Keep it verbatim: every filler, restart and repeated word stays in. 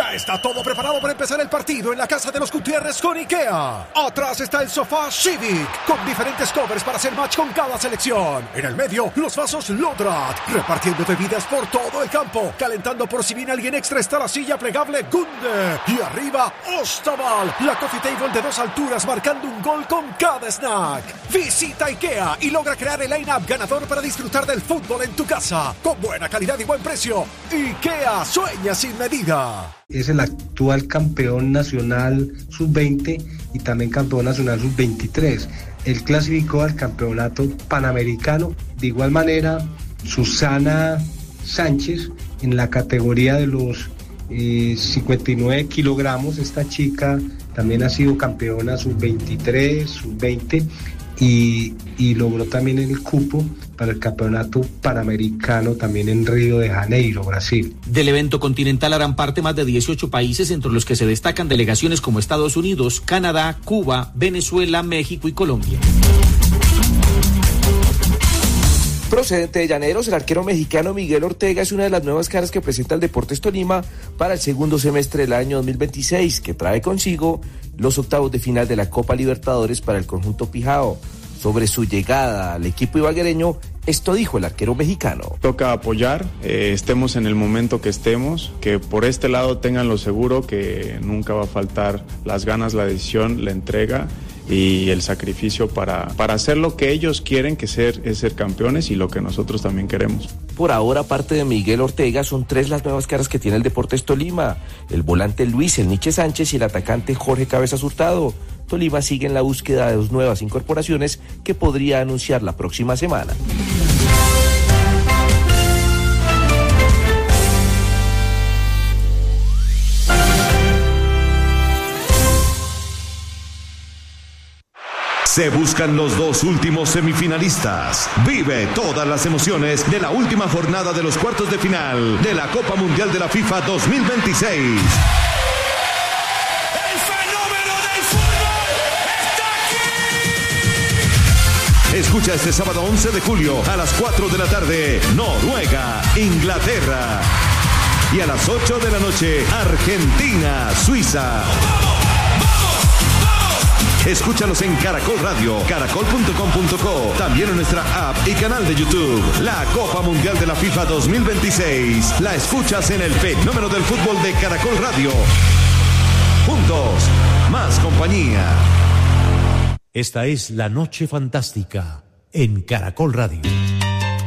Ya está todo preparado para empezar el partido en la casa de los Gutiérrez con IKEA. Atrás está el sofá Civic, con diferentes covers para hacer match con cada selección. En el medio, los vasos Lodrat, repartiendo bebidas por todo el campo. Calentando por si viene alguien extra está la silla plegable Gunde. Y arriba, Ostaval, la coffee table de dos alturas marcando un gol con cada snack. Visita IKEA y logra crear el line-up ganador para disfrutar del fútbol en tu casa. Con buena calidad y buen precio. IKEA, sueña sin medida. Es el actual campeón nacional sub veinte y también campeón nacional sub veintitrés. Él clasificó al campeonato panamericano. De igual manera, Susana Sánchez en la categoría de los eh, cincuenta y nueve kilogramos. Esta chica también ha sido campeona sub veintitrés, sub veinte y, y logró también el cupo para el campeonato panamericano también en Río de Janeiro, Brasil. Del evento continental harán parte más de dieciocho países, entre los que se destacan delegaciones como Estados Unidos, Canadá, Cuba, Venezuela, México y Colombia. Procedente de Llaneros, el arquero mexicano Miguel Ortega es una de las nuevas caras que presenta el Deportes Tolima para el segundo semestre del año dos mil veintiséis, que trae consigo los octavos de final de la Copa Libertadores para el conjunto Pijao. Sobre su llegada al equipo ibaguereño, esto dijo el arquero mexicano. Toca apoyar, eh, estemos en el momento que estemos, que por este lado tengan lo seguro que nunca va a faltar las ganas, la decisión, la entrega y el sacrificio para, para hacer lo que ellos quieren, que ser, es ser campeones, y lo que nosotros también queremos. Por ahora, aparte de Miguel Ortega, son tres las nuevas caras que tiene el Deportes Tolima: el volante Luis El Niche Sánchez y el atacante Jorge Cabezas Hurtado. Tolima sigue en la búsqueda de dos nuevas incorporaciones que podría anunciar la próxima semana. Se buscan los dos últimos semifinalistas. Vive todas las emociones de la última jornada de los cuartos de final de la Copa Mundial de la FIFA dos mil veintiséis. Escucha este sábado once de julio a las cuatro de la tarde, Noruega, Inglaterra. Y a las ocho de la noche, Argentina, Suiza. Escúchanos en Caracol Radio, caracol punto com punto co, también en nuestra app y canal de YouTube. La Copa Mundial de la FIFA dos mil veintiséis. La escuchas en el fenómeno del fútbol de Caracol Radio. Juntos, más compañía. Esta es La Noche Fantástica en Caracol Radio.